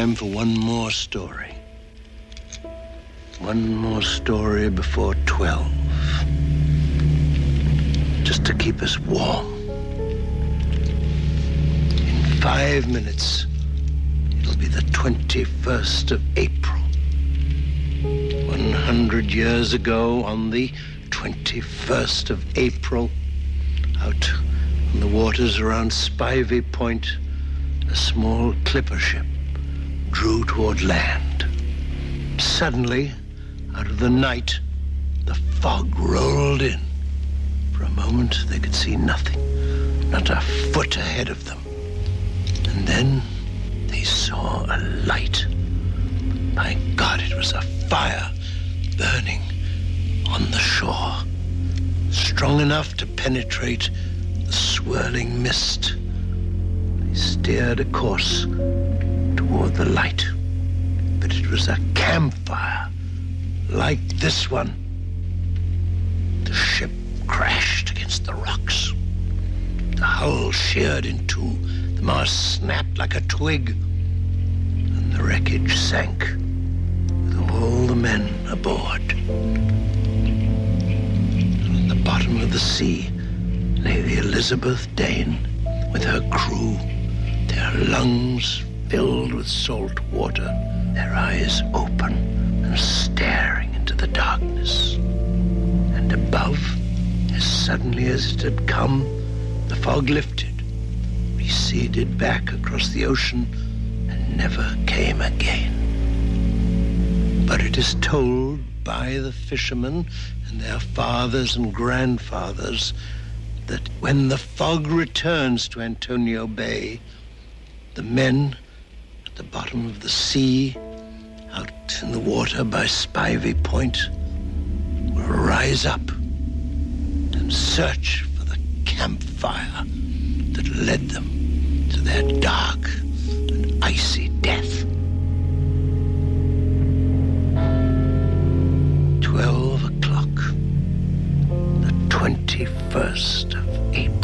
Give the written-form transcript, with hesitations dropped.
time for one more story. One more story before 12. Just to keep us warm. In 5 minutes, it'll be the 21st of April. 100 years ago, on the 21st of April, out on the waters around Spivey Point, a small clipper ship drew toward land. Suddenly, out of the night, the fog rolled in. For a moment, they could see nothing, not a foot ahead of them. And then they saw a light. My God, it was a fire burning on the shore, strong enough to penetrate the swirling mist. They steered a course toward the light, but it was a campfire like this one. The ship crashed against the rocks. The hull sheared in two. The mast snapped like a twig, and the wreckage sank with all the men aboard. And at the bottom of the sea lay the Elizabeth Dane with her crew, their lungs filled with salt water, their eyes open and staring into the darkness. And above, as suddenly as it had come, the fog lifted, receded back across the ocean, and never came again. But it is told by the fishermen and their fathers and grandfathers that when the fog returns to Antonio Bay, the men at the bottom of the sea, out in the water by Spivey Point, will rise up and search for the campfire that led them to their dark and icy death. 12 o'clock, the 21st of April.